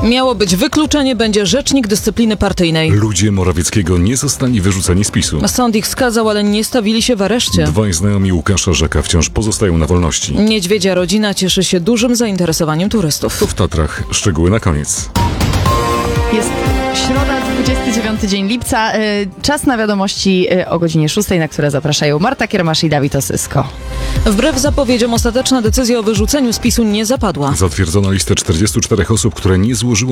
Miało być wykluczenie, będzie rzecznik dyscypliny partyjnej. Ludzie Morawieckiego nie zostali wyrzuceni z PiS-u. Sąd ich skazał, ale nie stawili się w areszcie. Dwaj znajomi Łukasza Rzeka wciąż pozostają na wolności. Niedźwiedzia rodzina cieszy się dużym zainteresowaniem turystów. To w Tatrach. Szczegóły na koniec. Jest środa, 29 dzień lipca. Czas na wiadomości o godzinie 6, na które zapraszają Marta Kiermasz i Dawid Osysko. Wbrew zapowiedziom ostateczna decyzja o wyrzuceniu z PiS-u nie zapadła. Zatwierdzono listę 44 osób, które nie złożyło